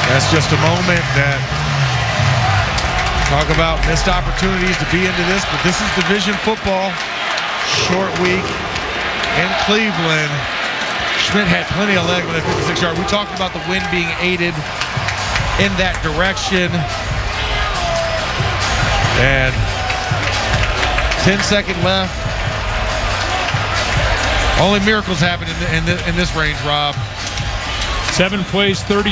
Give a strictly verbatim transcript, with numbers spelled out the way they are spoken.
That's just a moment that talk about missed opportunities to be into this, but this is division football. Short week in Cleveland. Schmidt had plenty of leg with that fifty-six yard. We talked about the wind being aided in that direction. And ten seconds left. Only miracles happen in, in, in this range, Rob. Seven plays, thirty